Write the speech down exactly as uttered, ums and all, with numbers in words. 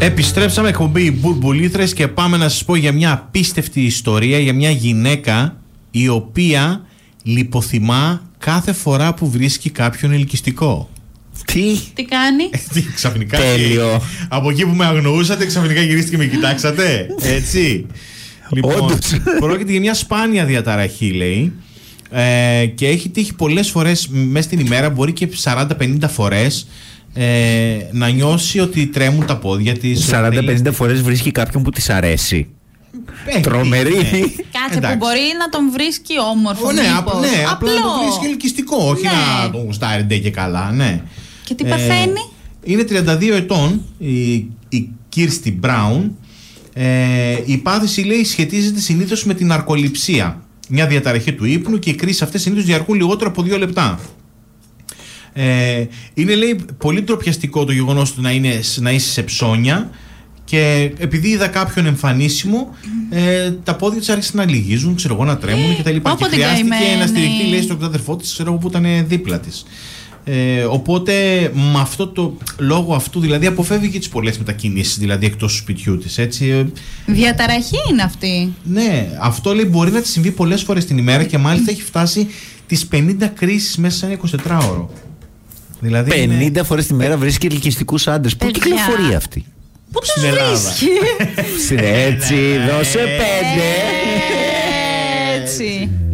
Επιστρέψαμε, εκπομπή Μπουρμπουλήθρες, και πάμε να σας πω για μια απίστευτη ιστορία για μια γυναίκα η οποία λιποθυμά κάθε φορά που βρίσκει κάποιον ελκυστικό. Τι, Τι κάνει? Τι, ξαφνικά. τέλειο. Από εκεί που με αγνοούσατε, ξαφνικά γυρίστηκε και με κοιτάξατε. Έτσι. Λοιπόν, Όντως. πρόκειται για μια σπάνια διαταραχή, λέει. Ε, και έχει τύχει πολλές φορές μέσα στην ημέρα, μπορεί και σαράντα πενήντα φορές, ε, να νιώσει ότι τρέμουν τα πόδια της. σαράντα πενήντα φορές βρίσκει κάποιον που της αρέσει. Ε, Τρομερή. ναι. Κάτσε, Εντάξει. που μπορεί να τον βρίσκει όμορφο. Ναι, μήπως. απ, ναι, απλά να Απλό. το βρίσκει ελκυστικό, όχι Ναι. να τον γουστάρει ντε και καλά, ναι. Και τι παθαίνει? Είναι τριάντα δύο ετών η, η Κίρστι Μπράουν. Ε, η πάθηση, λέει, σχετίζεται συνήθως με την ναρκοληψία, μια διαταραχή του ύπνου, και οι κρίσεις αυτές συνήθως διαρκούν λιγότερο από δύο λεπτά. Ε, είναι, λέει, πολύ ντροπιαστικό το γεγονός του να, είναι, να είσαι σε ψώνια, και επειδή είδα κάποιον εμφανίσιμο, ε, τα πόδια της άρχισαν να λυγίζουν, ξέρω εγώ, να τρέμουν και τα λοιπά. Και Όποτε χρειάστηκε καημένη. να στηριχτεί, λέει, στον αδερφό της, ξέρω εγώ, που ήταν δίπλα της. Ε, οπότε με αυτό το λόγο αυτού, δηλαδή, αποφεύγει και τις πολλές μετακινήσεις, δηλαδή εκτός του σπιτιού της, έτσι. Διαταραχή είναι αυτή. Ναι, αυτό, λέει, μπορεί να της συμβεί πολλές φορές την ημέρα, και μάλιστα έχει φτάσει τις πενήντα κρίσεις μέσα σε ένα εικοσιτετράωρο. Δηλαδή πενήντα είναι... φορές τη μέρα βρίσκει ελκυστικούς άντρες. Πού Παιδιά. κυκλοφορεί αυτή? Πού τους Στην Ελλάδα. βρίσκει? Έτσι, δώσε πέντε. Έτσι.